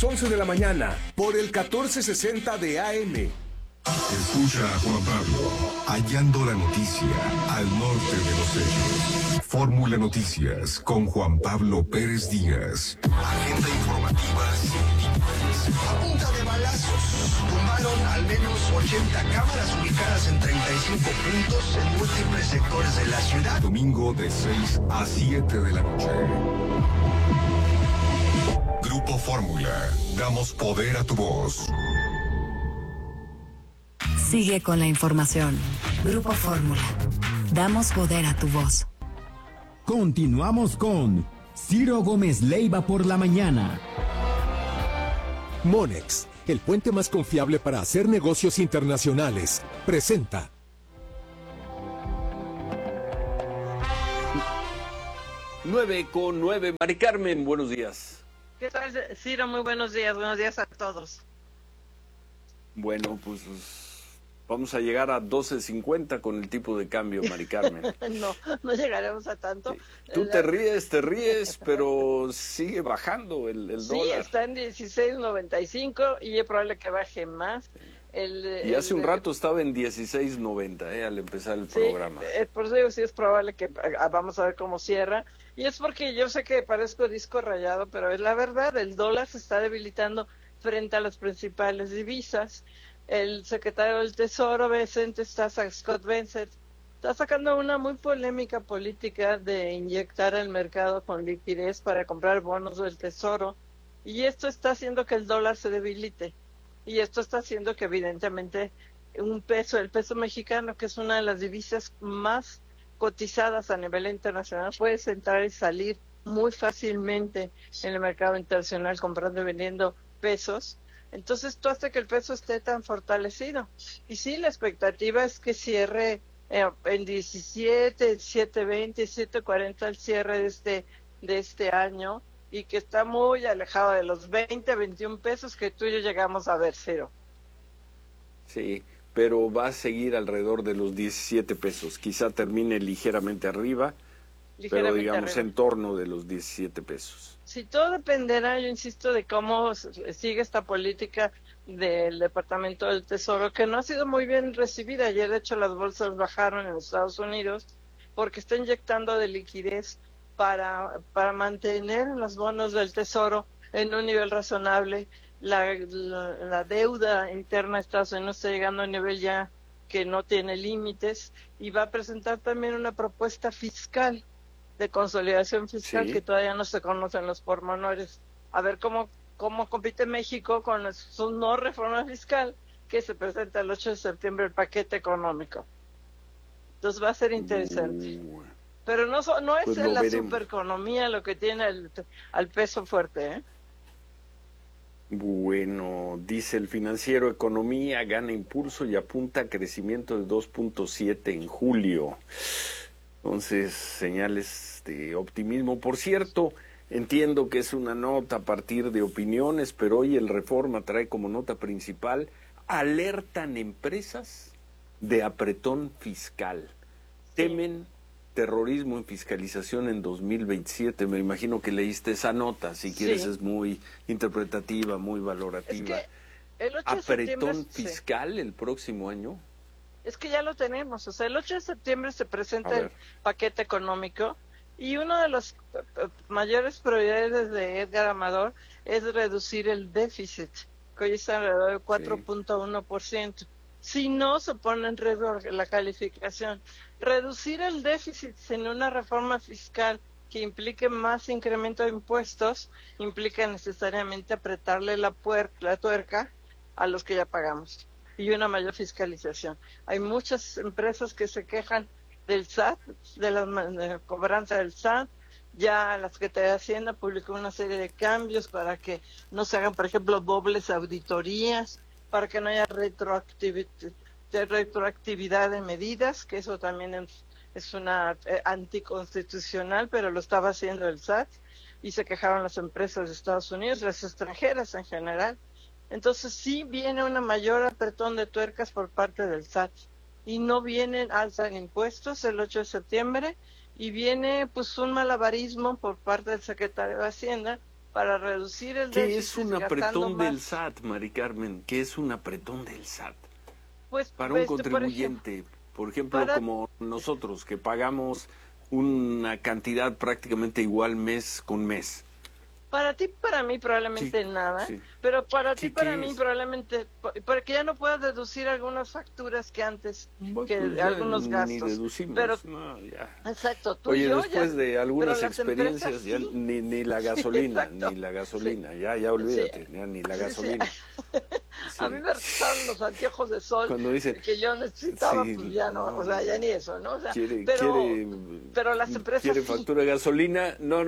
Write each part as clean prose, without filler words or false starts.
11 de la mañana por el 1460 de AM. Escucha a Juan Pablo, hallando la noticia al norte de los hechos. Fórmula Noticias con Juan Pablo Pérez Díaz. Agenda informativa sin límites. A punta de balazos, tumbaron al menos 80 cámaras ubicadas en 35 puntos en múltiples sectores de la ciudad. Domingo de 6 a 7 de la noche. Grupo Fórmula, damos poder a tu voz. Sigue con la información. Grupo Fórmula. Damos poder a tu voz. Continuamos con Ciro Gómez Leiva por la mañana. Monex, el puente más confiable para hacer negocios internacionales, presenta. Nueve con 9. Mari Carmen, buenos días. ¿Qué tal, Ciro? Muy buenos días a todos. Bueno, pues vamos a llegar a 12.50 con el tipo de cambio, Mari Carmen. No llegaremos a tanto. Sí. Tú te ríes, pero sigue bajando el dólar. Sí, está en 16.95 y es probable que baje más. Y hace un rato estaba en 16.90 al empezar el programa. Por eso digo, sí es probable que vamos a ver cómo cierra. Y es porque yo sé que parezco disco rayado, pero es la verdad, el dólar se está debilitando frente a las principales divisas. El secretario del Tesoro, Scott Bessent, está sacando una muy polémica política de inyectar el mercado con liquidez para comprar bonos del Tesoro. Y esto está haciendo que el dólar se debilite. Y esto está haciendo que evidentemente el peso mexicano, que es una de las divisas más cotizadas a nivel internacional, puede entrar y salir muy fácilmente en el mercado internacional comprando y vendiendo pesos. Entonces esto hace que el peso esté tan fortalecido. Y sí, la expectativa es que cierre en 17, 7.20, 7.40 al cierre de este año, y que está muy alejado de los 20, 21 pesos que tú y yo llegamos a ver, Ciro. Sí, pero va a seguir alrededor de los 17 pesos. Quizá termine ligeramente arriba, pero digamos en torno de los 17 pesos. Sí, todo dependerá, yo insisto, de cómo sigue esta política del Departamento del Tesoro, que no ha sido muy bien recibida. Ayer, de hecho, las bolsas bajaron en Estados Unidos porque está inyectando de liquidez para mantener los bonos del Tesoro en un nivel razonable. La deuda interna de Estados Unidos está llegando a un nivel ya que no tiene límites, y va a presentar también una propuesta fiscal de consolidación fiscal, sí, que todavía no se conocen los pormenores. A ver cómo compite México con su no reforma fiscal que se presenta el 8 de septiembre, el paquete económico. Entonces va a ser interesante. Pero no es pues la supereconomía lo que tiene al peso fuerte, ¿eh? Bueno, dice el Financiero: economía gana impulso y apunta a crecimiento de 2.7 en julio. Entonces, señales de optimismo. Por cierto, entiendo que es una nota a partir de opiniones, pero hoy el Reforma trae como nota principal: alertan empresas de apretón fiscal. Temen terrorismo en fiscalización en 2027. Me imagino que leíste esa nota, si quieres, es muy interpretativa, muy valorativa. Es que el 8 de ¿apretón fiscal el próximo año? Es que ya lo tenemos, o sea, el 8 de septiembre se presenta el paquete económico, y una de las mayores prioridades de Edgar Amador es reducir el déficit, que hoy está alrededor del 4.1%. Si no, se pone en riesgo la calificación. Reducir el déficit sin una reforma fiscal que implique más incremento de impuestos implica necesariamente apretarle la tuerca a los que ya pagamos, y una mayor fiscalización. Hay muchas empresas que se quejan del SAT, de la cobranza del SAT. Ya la Secretaría de Hacienda publicó una serie de cambios para que no se hagan, por ejemplo, dobles auditorías, para que no haya retroactividad de medidas, que eso también es una anticonstitucional, pero lo estaba haciendo el SAT, y se quejaron las empresas de Estados Unidos, las extranjeras en general. Entonces sí viene una mayor apretón de tuercas por parte del SAT, y no vienen alza en impuestos el 8 de septiembre, y viene pues un malabarismo por parte del secretario de Hacienda para reducir el ¿Qué déficit. es un apretón del SAT, Mari Carmen? ¿Qué es un apretón del SAT? Pues, para un contribuyente, por ejemplo, como nosotros, que pagamos una cantidad prácticamente igual mes con mes. Para ti, para mí, probablemente nada, pero para ti, para mí, probablemente, porque ya no puedas deducir algunas facturas que antes, algunos gastos. Ni deducimos, pero, no, ya. Exacto, tú Oye, y yo después ya, de algunas experiencias, ya sí. ni la gasolina, ni la gasolina, ya olvídate, ya ni la gasolina. A mí me resultaron los anteojos de sol que yo necesitaba, pues ya no, o sea, ya ni eso, ¿no? O sea, pero las empresas ¿quiere factura de gasolina? No.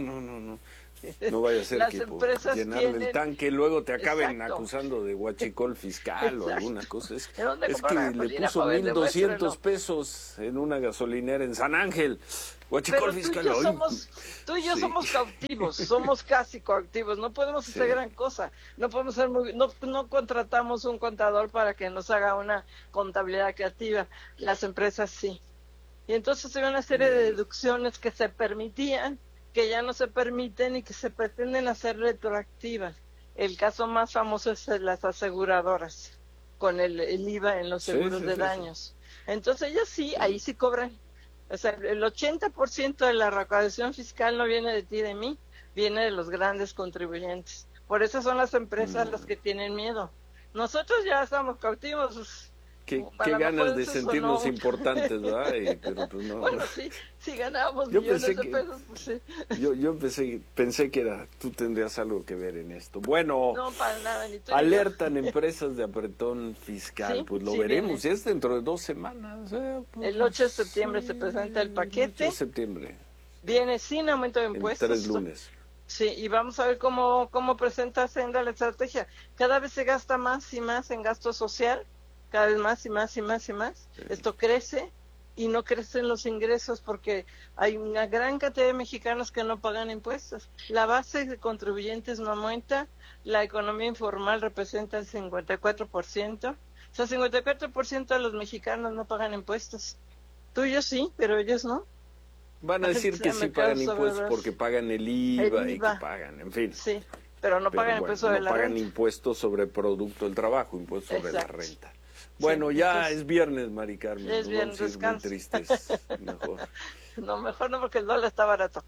No vaya a ser que por llenarle el tanque luego te acaben acusando de huachicol fiscal o alguna cosa. Es que le puso 1,200 pesos en una gasolinera en San Ángel. Huachicol fiscal. Tú y yo somos cautivos, somos casi cautivos, no podemos hacer gran cosa, no podemos ser no contratamos un contador para que nos haga una contabilidad creativa, las empresas sí. Y entonces hay una serie de deducciones que se permitían, que ya no se permiten y que se pretenden hacer retroactivas. El caso más famoso es las aseguradoras, con el IVA en los seguros de daños. Entonces ellos ahí sí cobran. O sea, el 80% de la recaudación fiscal no viene de ti, de mí, viene de los grandes contribuyentes. Por eso son las empresas las que tienen miedo. Nosotros ya estamos cautivos. Qué ganas de sentirnos importantes, ¿verdad? Pero pues no. Bueno, sí ganábamos millones de pesos, pues sí. Yo pensé que tú tendrías algo que ver en esto. Bueno, no, para nada, ni tú alertan empresas de apretón fiscal, pues lo veremos, es dentro de 2 semanas. Pues, el 8 de septiembre se presenta el paquete. 8 de septiembre. Viene sin aumento de impuestos. En 3 lunes. Sí, y vamos a ver cómo presenta Hacienda la estrategia. Cada vez se gasta más y más en gasto social, cada vez más y más y más y más. Sí. Esto crece y no crecen los ingresos porque hay una gran cantidad de mexicanos que no pagan impuestos. La base de contribuyentes no aumenta, la economía informal representa el 54%. O sea, 54% de los mexicanos no pagan impuestos. Tú y yo sí, pero ellos no. Van a decir que sí pagan impuestos porque pagan el IVA y que pagan, en fin. Sí, pero no pagan impuestos sobre la renta. No pagan impuestos sobre producto del trabajo, impuestos sobre la renta. Bueno, ya es viernes, Mari Carmen. Es viernes, descanso. Muy tristes, mejor. Mejor no, porque el dólar está barato.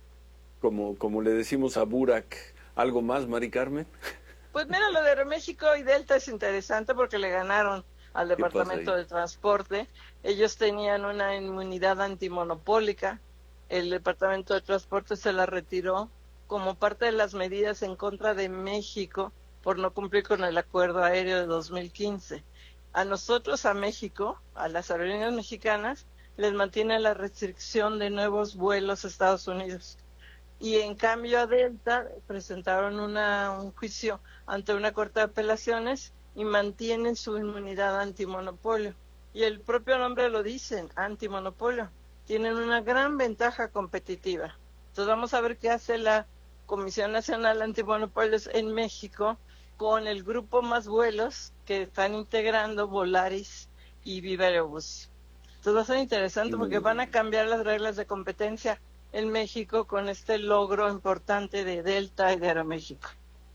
Como le decimos a Burak, ¿algo más, Mari Carmen? Pues mira, lo de Aeroméxico y Delta es interesante porque le ganaron al Departamento de Transporte. Ellos tenían una inmunidad antimonopólica. El Departamento de Transporte se la retiró como parte de las medidas en contra de México por no cumplir con el acuerdo aéreo de 2015. A nosotros, a México, a las aerolíneas mexicanas, les mantiene la restricción de nuevos vuelos a Estados Unidos. Y en cambio a Delta presentaron un juicio ante una corte de apelaciones y mantienen su inmunidad antimonopolio. Y el propio nombre lo dicen, antimonopolio. Tienen una gran ventaja competitiva. Entonces vamos a ver qué hace la Comisión Nacional Antimonopolios en México con el grupo Más Vuelos que están integrando Volaris y Viva Aerobús. Entonces va a ser interesante porque van a cambiar las reglas de competencia en México con este logro importante de Delta y de Aeroméxico.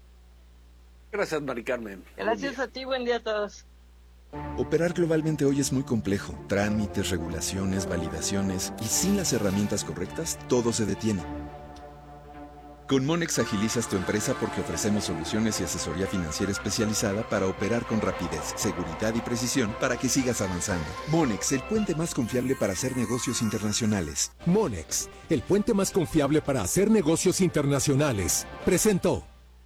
Gracias, Mari Carmen. Gracias a ti, buen día a todos. Operar globalmente hoy es muy complejo. Trámites, regulaciones, validaciones, y sin las herramientas correctas, todo se detiene. Con Monex agilizas tu empresa porque ofrecemos soluciones y asesoría financiera especializada para operar con rapidez, seguridad y precisión para que sigas avanzando. Monex, el puente más confiable para hacer negocios internacionales. Monex, el puente más confiable para hacer negocios internacionales. Presentó.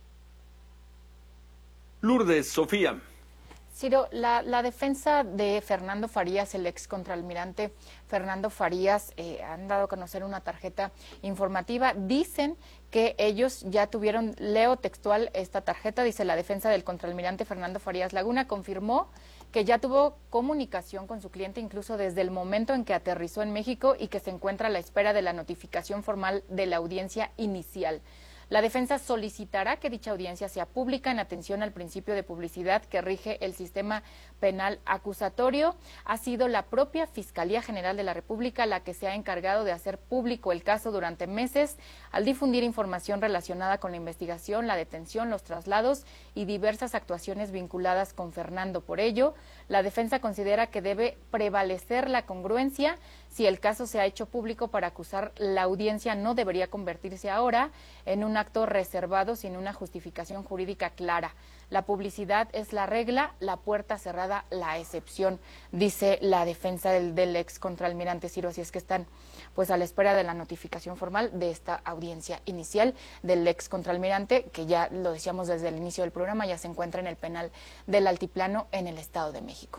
Lourdes, Sofía. Ciro, la defensa de Fernando Farías, el ex contraalmirante Fernando Farías, han dado a conocer una tarjeta informativa. Dicen que ellos ya tuvieron, leo textual esta tarjeta, dice: la defensa del contraalmirante Fernando Farías Laguna confirmó que ya tuvo comunicación con su cliente incluso desde el momento en que aterrizó en México y que se encuentra a la espera de la notificación formal de la audiencia inicial. La defensa solicitará que dicha audiencia sea pública en atención al principio de publicidad que rige el sistema penal acusatorio. Ha sido la propia Fiscalía General de la República la que se ha encargado de hacer público el caso durante meses al difundir información relacionada con la investigación, la detención, los traslados y diversas actuaciones vinculadas con Fernando. Por ello, la defensa considera que debe prevalecer la congruencia. Si el caso se ha hecho público para acusar, la audiencia no debería convertirse ahora en un acto reservado sin una justificación jurídica clara. La publicidad es la regla, la puerta cerrada la excepción, dice la defensa del ex contraalmirante Ciro. Así es que están pues a la espera de la notificación formal de esta audiencia inicial del ex contraalmirante, que ya lo decíamos desde el inicio del programa, ya se encuentra en el penal del Altiplano en el Estado de México.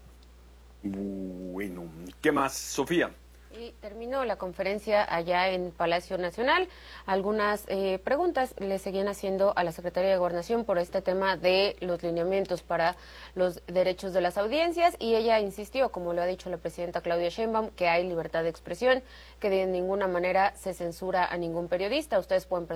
Bueno, ¿qué más, Sofía? Y terminó la conferencia allá en Palacio Nacional. Algunas preguntas le seguían haciendo a la Secretaría de Gobernación por este tema de los lineamientos para los derechos de las audiencias, y ella insistió, como lo ha dicho la presidenta Claudia Sheinbaum, que hay libertad de expresión, que de ninguna manera se censura a ningún periodista. Ustedes pueden